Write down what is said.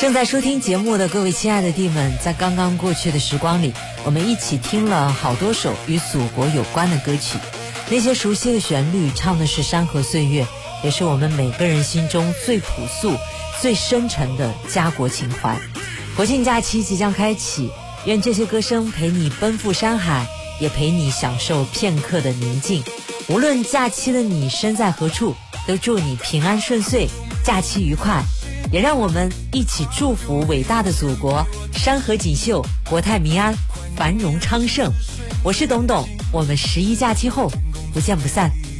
正在收听节目的各位亲爱的弟们，在刚刚过去的时光里，我们一起听了好多首与祖国有关的歌曲。那些熟悉的旋律唱的是山河岁月，也是我们每个人心中最朴素最深沉的家国情怀。国庆假期即将开启，愿这些歌声陪你奔赴山海，也陪你享受片刻的宁静。无论假期的你身在何处，都祝你平安顺遂，假期愉快。也让我们一起祝福伟大的祖国，山河锦绣，国泰民安，繁荣昌盛。我是董董，我们11假期后不见不散。